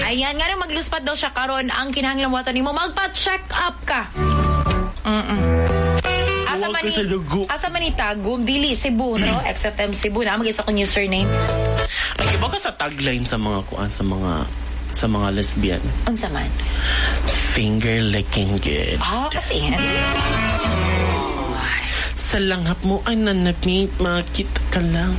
Ayan, nga nang magluspat daw siya karon ang kinahanglan buhaton nimo magpa-check up ka. Asa man ni Tagum, dili Cebu, no? XFM Cebu na mag-isa ko username. Ay, iba ka sa tagline sa mga kuan sa mga lesbian. Unsa man? Finger licking good. Kasi sa langhap mo ay nanapit, makita ka lang.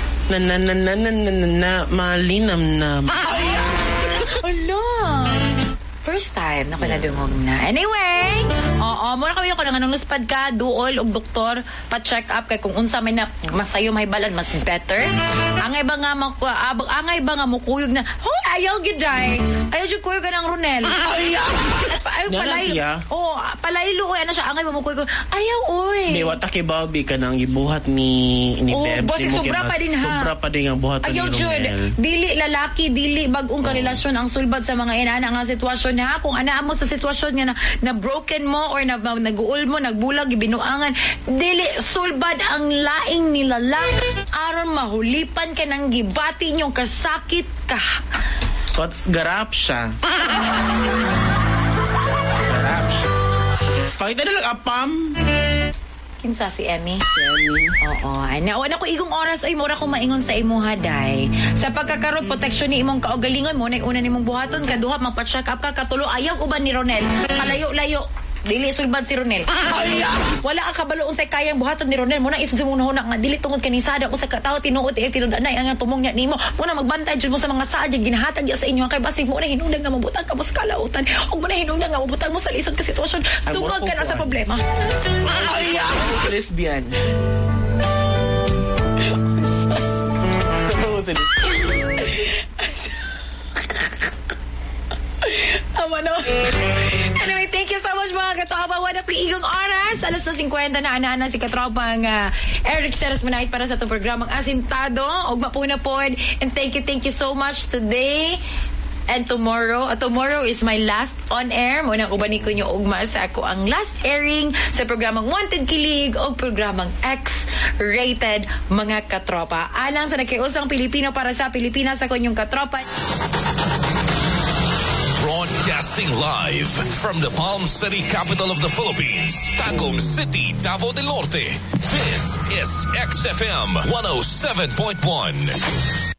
Malinam na. Ala! First time na nadungog na. Anyway, muna kami ako nang luspad ka, duol og doktor, pa-check up kay kung unsa may na masayo may balan mas better. Angay ba nga mo kuyog na, ayaw giday. Ayaw jud kuyog ng Ronel. Ayaw palaylo ana siya angay mo kuyog. Ayaw oy. May wata kay Bobby ka nang ibuhat ni Bebs. Sobra pa din ang buhat ni Ronel. Ayaw jud. Dili lalaki, dili bagong karelasyon ang sulbad sa mga inana nga sitwasyon na kung ana mo sa sitwasyon nga na broken mo or na naguol mo, nagbulag, binuangan, dili sulbad ang laing nilalang aron mahulipan ka ng gibati niyong kasakit ka. Garap siya. Pakita na lang apam. Kinsa si Emmy? Oo. Ay, nauna ko igong oras ay mura ko maingon sa imo haday. Sa pagkakaroon proteksyon ni imong kaugalingon mo na una nimong buhaton kaduha magpa-check up ka katulo ayaw uban ni Ronel. Palayo-layo. Dili sulbad si Ronel. Wala ka kabalo unsay kayang buhaton ni Ronel mo na isud mo na nga dili tungod kanisada usa ka tawo tinuod tinudanay ang tumong niya nimo. Mo na magbantay jud mo sa mga saad ginahatag sa inyo kay basig mo na hinungdan nga mabutang ka mo sa kalautan. Og mo na hinungdan nga mabutang mo sa lisod ka sitwasyon. Tungod ka na sa problema. Lesbian. Anyway, thank you so much mga katropa. Wala ko igong oras. 50:50 na ana si katropang Eric Ceres Manait para sa itong programang Asintado. Og mapuna pod. And thank you so much today. And tomorrow is my last on air. Muna ubani ko nyo ugma sa ako ang last airing sa programang Wanted Kilig o programang X-Rated mga katropa. Alang sa nakiusang Pilipino para sa Pilipinas ako yung katropa. Broadcasting live from the Palm City, capital of the Philippines, Tagum City, Davao del Norte. This is XFM 107.1.